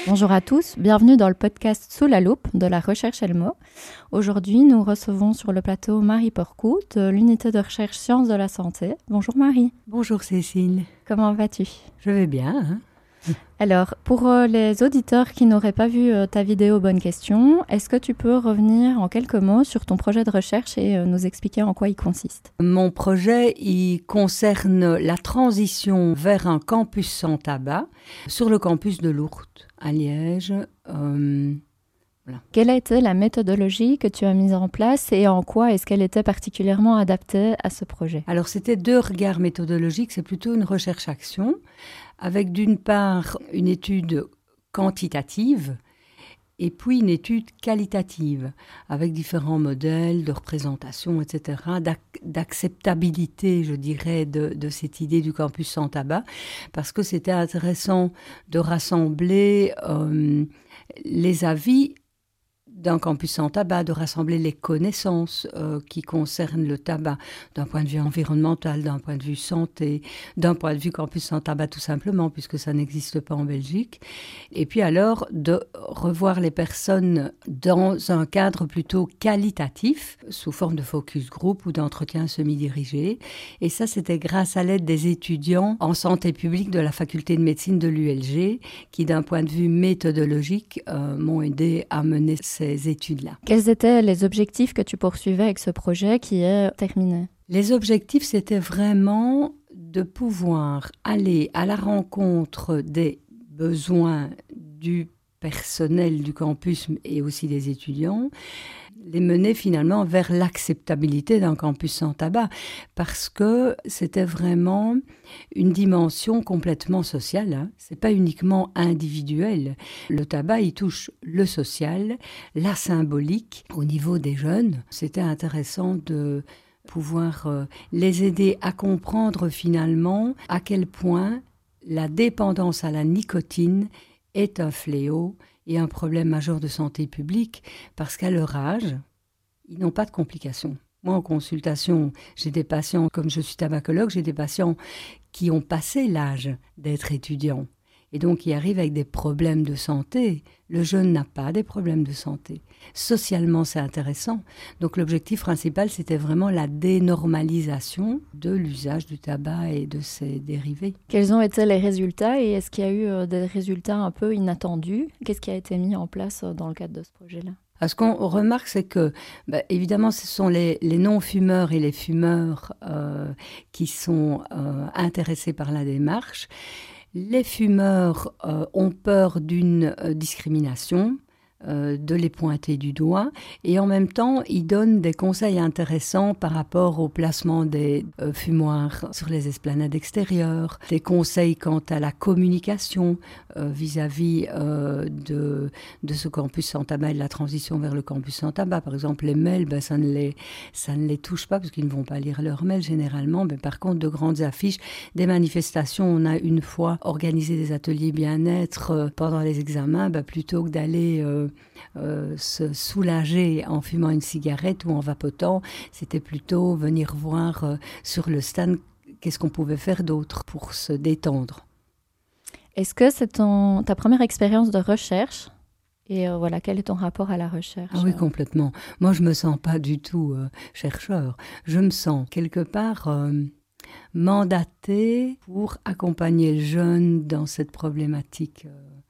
Bonjour à tous, bienvenue dans le podcast Sous la loupe de la recherche Elmo. Aujourd'hui, nous recevons sur le plateau Marie Porcou de l'unité de recherche Sciences de la Santé. Bonjour Marie. Bonjour Cécile. Comment vas-tu ? Je vais bien. Alors, pour les auditeurs qui n'auraient pas vu ta vidéo Bonne question, est-ce que tu peux revenir en quelques mots sur ton projet de recherche et nous expliquer en quoi il consiste ? Mon projet, il concerne la transition vers un campus sans tabac sur le campus de Lourdes, à Liège. Voilà. Quelle a été la méthodologie que tu as mise en place et en quoi est-ce qu'elle était particulièrement adaptée à ce projet ? Alors, c'était deux regards méthodologiques, c'est plutôt une recherche-action, avec d'une part une étude quantitative et puis une étude qualitative, avec différents modèles de représentation, etc., d'acceptabilité, je dirais, de cette idée du campus sans tabac, parce que c'était intéressant de rassembler les avis d'un campus sans tabac, de rassembler les connaissances qui concernent le tabac d'un point de vue environnemental, d'un point de vue santé, d'un point de vue campus sans tabac tout simplement, puisque ça n'existe pas en Belgique. Et puis alors, de revoir les personnes dans un cadre plutôt qualitatif, sous forme de focus group ou d'entretien semi-dirigé. Et ça, c'était grâce à l'aide des étudiants en santé publique de la faculté de médecine de l'ULG, qui d'un point de vue méthodologique m'ont aidé à mener ces études-là. Quels étaient les objectifs que tu poursuivais avec ce projet qui est terminé ? Les objectifs, c'était vraiment de pouvoir aller à la rencontre des besoins du personnel du campus et aussi des étudiants, les mener finalement vers l'acceptabilité d'un campus sans tabac, parce que c'était vraiment une dimension complètement sociale, hein. C'est pas uniquement individuel. Le tabac, il touche le social, la symbolique au niveau des jeunes. C'était intéressant de pouvoir les aider à comprendre finalement à quel point la dépendance à la nicotine est un fléau et un problème majeur de santé publique, parce qu'à leur âge, ils n'ont pas de complications. Moi, en consultation, j'ai des patients, comme je suis tabacologue, j'ai des patients qui ont passé l'âge d'être étudiants. Et donc, ils arrivent avec des problèmes de santé. Le jeune n'a pas des problèmes de santé. Socialement, c'est intéressant. Donc, l'objectif principal, c'était vraiment la dénormalisation de l'usage du tabac et de ses dérivés. Quels ont été les résultats et est-ce qu'il y a eu des résultats un peu inattendus ? Qu'est-ce qui a été mis en place dans le cadre de ce projet-là ? Ce qu'on remarque, c'est que, évidemment, ce sont les non-fumeurs et les fumeurs qui sont intéressés par la démarche. Les fumeurs ont peur d'une discrimination, de les pointer du doigt, et en même temps, ils donnent des conseils intéressants par rapport au placement des fumoirs sur les esplanades extérieures, des conseils quant à la communication vis-à-vis de ce campus sans tabac et de la transition vers le campus sans tabac. Par exemple, les mails, ça ne les touche pas parce qu'ils ne vont pas lire leurs mails généralement, mais par contre, de grandes affiches, des manifestations. On a une fois organisé des ateliers bien-être pendant les examens, plutôt que d'aller se soulager en fumant une cigarette ou en vapotant, c'était plutôt venir voir sur le stand qu'est-ce qu'on pouvait faire d'autre pour se détendre. Est-ce que c'est ta première expérience de recherche ? Et voilà, quel est ton rapport à la recherche ? Ah oui, complètement. Moi, je ne me sens pas du tout chercheur. Je me sens quelque part mandatée pour accompagner le jeune dans cette problématique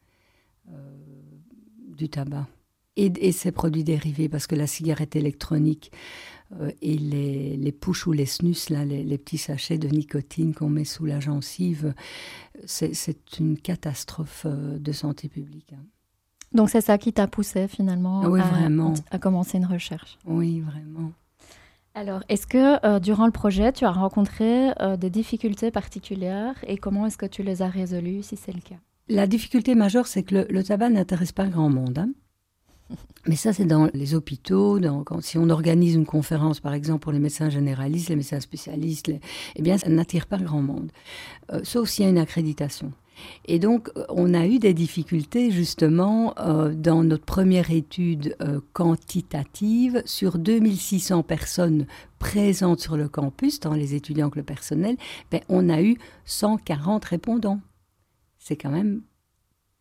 du tabac et ses produits dérivés, parce que la cigarette électronique et les pushs ou les snus, là, les petits sachets de nicotine qu'on met sous la gencive, c'est une catastrophe de santé publique. Hein. Donc c'est ça qui t'a poussé finalement à commencer une recherche. Oui, vraiment. Alors, est-ce que durant le projet, tu as rencontré des difficultés particulières et comment est-ce que tu les as résolues, si c'est le cas ? La difficulté majeure, c'est que le tabac n'intéresse pas grand monde. Hein. Mais ça, c'est dans les hôpitaux. Si on organise une conférence, par exemple, pour les médecins généralistes, les médecins spécialistes, eh bien, ça n'attire pas grand monde. Sauf s'il y a une accréditation. Et donc, on a eu des difficultés, justement, dans notre première étude quantitative. Sur 2600 personnes présentes sur le campus, tant les étudiants que le personnel, on a eu 140 répondants. C'est quand même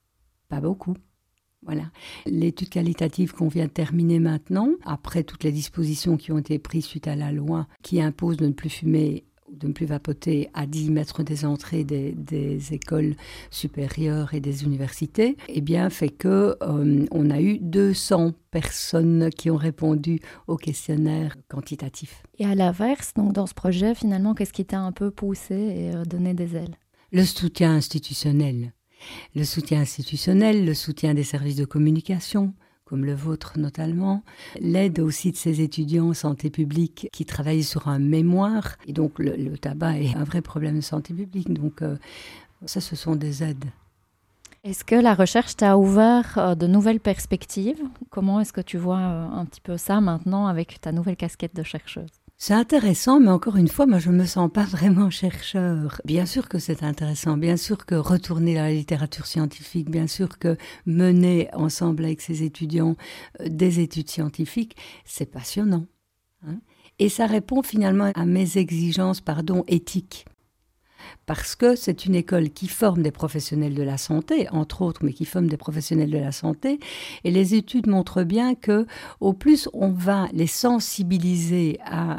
Pas beaucoup. Voilà. L'étude qualitative qu'on vient de terminer maintenant, après toutes les dispositions qui ont été prises suite à la loi qui impose de ne plus fumer ou de ne plus vapoter à 10 mètres des entrées des écoles supérieures et des universités, eh bien, fait que on a eu 200 personnes qui ont répondu au questionnaire quantitatif. Et à l'inverse, donc dans ce projet, finalement, qu'est-ce qui t'a un peu poussé et donné des ailes? Le soutien institutionnel. Le soutien institutionnel, le soutien des services de communication, comme le vôtre notamment, l'aide aussi de ces étudiants en santé publique qui travaillent sur un mémoire. Et donc le tabac est un vrai problème de santé publique. Donc ça, ce sont des aides. Est-ce que la recherche t'a ouvert de nouvelles perspectives? Comment est-ce que tu vois un petit peu ça maintenant avec ta nouvelle casquette de chercheuse? C'est intéressant, mais encore une fois, moi, je ne me sens pas vraiment chercheur. Bien sûr que c'est intéressant, bien sûr que retourner dans la littérature scientifique, bien sûr que mener ensemble avec ces étudiants des études scientifiques, c'est passionnant. Hein. Et ça répond finalement à mes exigences, éthiques. Parce que c'est une école qui forme des professionnels de la santé, entre autres, mais qui forme des professionnels de la santé. Et les études montrent bien que, au plus on va les sensibiliser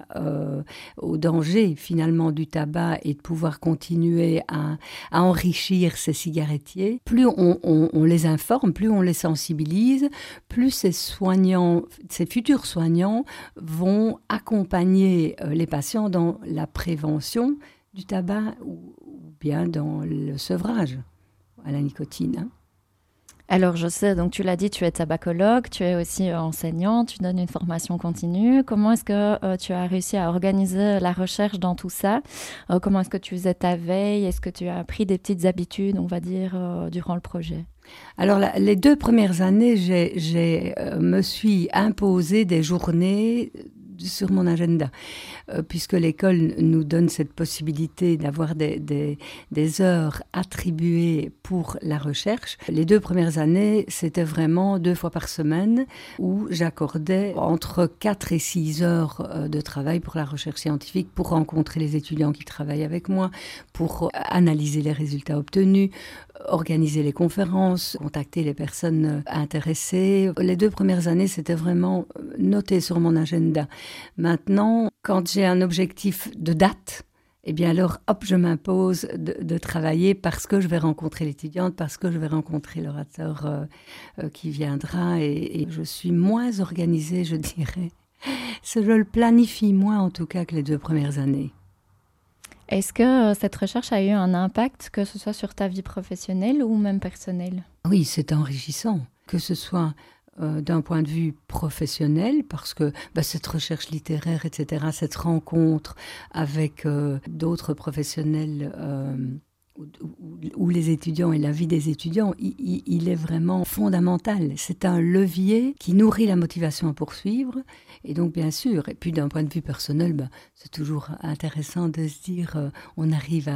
au danger finalement du tabac et de pouvoir continuer à enrichir ces cigarettiers, plus on les informe, plus on les sensibilise, plus ces soignants, ces futurs soignants vont accompagner les patients dans la prévention du tabac ou bien dans le sevrage à la nicotine. Hein. Alors, je sais, donc tu l'as dit, tu es tabacologue, tu es aussi enseignant, tu donnes une formation continue. Comment est-ce que tu as réussi à organiser la recherche dans tout ça? Comment est-ce que tu faisais ta veille? Est-ce que tu as pris des petites habitudes, on va dire, durant le projet? Alors, les 2 premières années, me suis imposé des journées sur mon agenda, puisque l'école nous donne cette possibilité d'avoir des heures attribuées pour la recherche. Les 2 premières années, c'était vraiment 2 fois par semaine où j'accordais entre 4 et 6 heures de travail pour la recherche scientifique, pour rencontrer les étudiants qui travaillent avec moi, pour analyser les résultats obtenus, organiser les conférences, contacter les personnes intéressées. Les 2 premières années, c'était vraiment noté sur mon agenda. Maintenant, quand j'ai un objectif de date, eh bien alors, hop, je m'impose de travailler parce que je vais rencontrer l'étudiante, parce que je vais rencontrer l'orateur qui viendra et je suis moins organisée, je dirais. Je le planifie moins en tout cas que les 2 premières années. Est-ce que cette recherche a eu un impact, que ce soit sur ta vie professionnelle ou même personnelle? Oui, c'est enrichissant, que ce soit d'un point de vue professionnel, parce que cette recherche littéraire, etc., cette rencontre avec d'autres professionnels où les étudiants et la vie des étudiants, il est vraiment fondamental. C'est un levier qui nourrit la motivation à poursuivre. Et donc, bien sûr, et puis d'un point de vue personnel, c'est toujours intéressant de se dire on arrive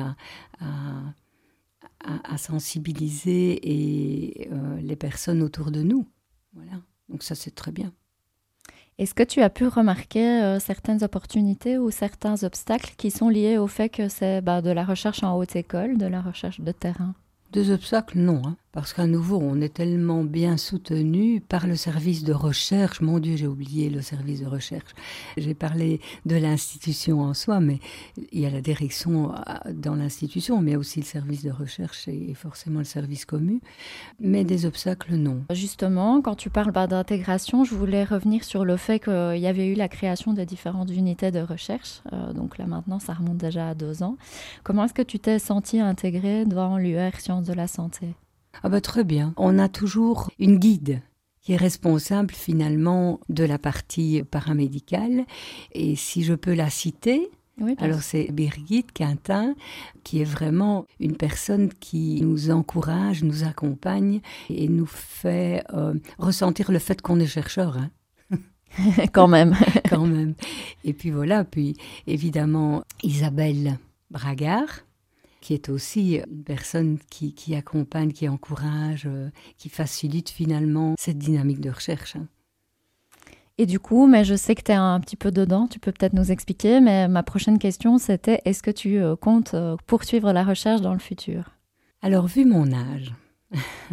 à sensibiliser les personnes autour de nous. Voilà, donc ça c'est très bien. Est-ce que tu as pu remarquer certaines opportunités ou certains obstacles qui sont liés au fait que c'est de la recherche en haute école, de la recherche de terrain? 2 obstacles, non. Parce qu'à nouveau, on est tellement bien soutenu par le service de recherche. Mon Dieu, j'ai oublié le service de recherche. J'ai parlé de l'institution en soi, mais il y a la direction dans l'institution, mais aussi le service de recherche et forcément le service commu. Mais des obstacles, non. Justement, quand tu parles d'intégration, je voulais revenir sur le fait qu'il y avait eu la création de différentes unités de recherche. Donc là, maintenant, ça remonte déjà à 2 ans. Comment est-ce que tu t'es sentie intégrée dans l'UR Sciences de la Santé? Très bien. On a toujours une guide qui est responsable finalement de la partie paramédicale. Et si je peux la citer, oui, alors c'est Birgit Quintin, qui est vraiment une personne qui nous encourage, nous accompagne et nous fait ressentir le fait qu'on est chercheur. Hein. Quand même. Quand même. Et puis voilà, puis évidemment Isabelle Bragard, qui est aussi une personne qui accompagne, qui encourage, qui facilite finalement cette dynamique de recherche. Hein. Et du coup, mais je sais que tu es un petit peu dedans, tu peux peut-être nous expliquer, mais ma prochaine question, c'était est-ce que tu comptes poursuivre la recherche dans le futur? Alors, vu mon âge,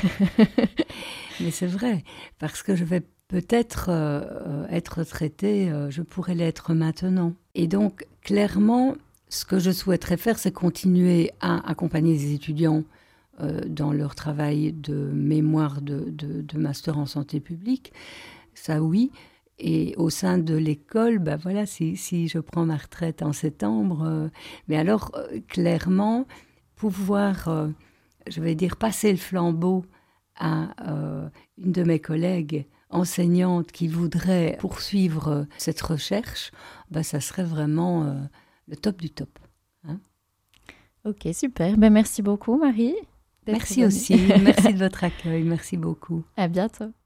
Mais c'est vrai, parce que je vais peut-être être retraitée, je pourrais l'être maintenant. Et donc, clairement, ce que je souhaiterais faire, c'est continuer à accompagner les étudiants dans leur travail de mémoire de master en santé publique. Ça, oui. Et au sein de l'école, ben voilà, si je prends ma retraite en septembre, mais alors, clairement, pouvoir, je vais dire, passer le flambeau à une de mes collègues enseignante qui voudrait poursuivre cette recherche, ben, ça serait vraiment le top du top. Hein. Ok, super. Ben, merci beaucoup, Marie. Merci aussi. Merci de votre accueil. Merci beaucoup. À bientôt.